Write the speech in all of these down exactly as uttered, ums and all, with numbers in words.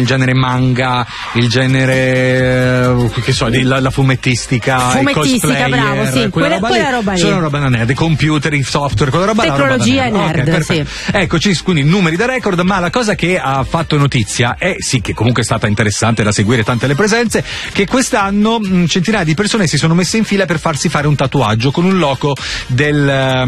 il genere manga, il genere che so, la, la fumettistica, fumettistica, il cosplayer, bravo, sì, quella, quella, roba, quella lì, roba lì. sono roba da nerd, i computer, i software, quella roba tecnologia roba da nerd, nerd. okay, sì. Eccoci, quindi numeri da record, ma la cosa che ha fatto notizia è sì che comunque è stata interessante da seguire, tante le presenze, che quest'anno mh, centinaia di persone si sono messe in fila per farsi fare un tatuaggio con un logo del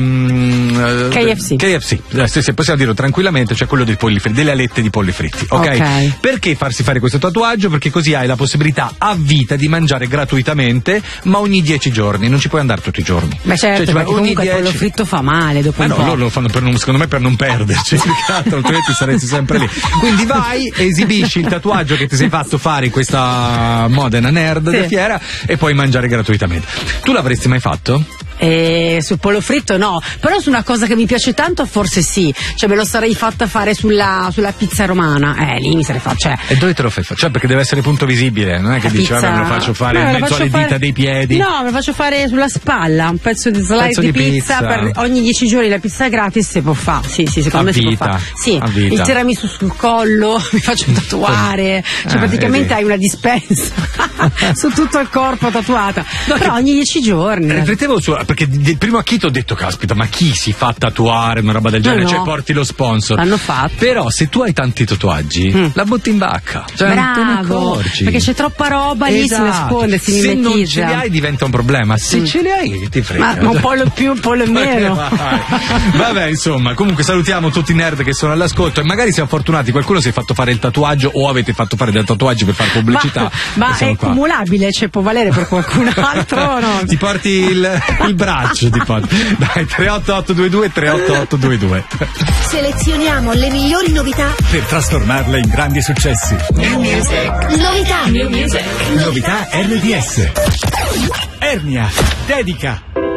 um, K F C. K F C, eh, se, se possiamo dirlo tranquillamente, cioè quello dei polli fritti, delle alette di polli fritti, ok? Okay. Perché farsi fare questo tatuaggio? Perché così hai la possibilità a vita di mangiare gratuitamente, ma ogni dieci giorni, non ci puoi andare tutti i giorni. Ma certo, cioè, perché comunque il pollo fritto fa male dopo ma un no, po'. loro lo fanno per non, secondo me per non perderci, altrimenti saresti sempre lì. Quindi vai, esibisci il tatuaggio che ti sei fatto fare in questa Modena Nerd sì. di fiera e puoi mangiare gratuitamente. Tu l'avresti mai fatto? Eh, sul pollo fritto no, però su una cosa che mi piace tanto forse sì, cioè me lo sarei fatta fare sulla, sulla pizza romana, eh lì mi sarei fatta, cioè... E dove te lo fai fare? Cioè perché deve essere punto visibile, non è che dici vabbè me lo faccio fare in mezzo alle dita fare... dei piedi. No, me lo faccio fare sulla spalla, un pezzo di slide pezzo di, di pizza, pizza per ogni dieci giorni la pizza gratis si può fare, sì sì, secondo a me vita, si può fare. Sì, a vita. il tiramisù sul collo, mi faccio tatuare, cioè ah, praticamente vedi. hai una dispensa su tutto il corpo tatuata, no, però ogni dieci giorni. Riflettevo su, perché del primo acchito ho detto caspita, ma chi si fa tatuare una roba del genere? No, no. Cioè porti lo sponsor. L'hanno fatto. Però se tu hai tanti tatuaggi, mm. la butti in vacca. Cioè non te ne accorgi. Perché c'è troppa roba lì, esatto. si nasconde, si se mimetizza. non ce li hai diventa un problema. Se mm. ce li hai che ti frega. Ma un po' lo più, un po' lo meno. Vabbè, insomma, comunque salutiamo tutti i nerd che sono all'ascolto e magari siamo fortunati, qualcuno si è fatto fare il tatuaggio o avete fatto fare del tatuaggi per fare pubblicità. Ma, ma è qua. Cumulabile, cioè può valere per qualcun altro o no? Ti porti il, il braccio, ti porti. Dai, tre otto otto due due tre otto otto due due. Selezioniamo le migliori novità per trasformarle in grandi successi. New Music. Novità. New Music. Novità R D S. Ernia, dedica.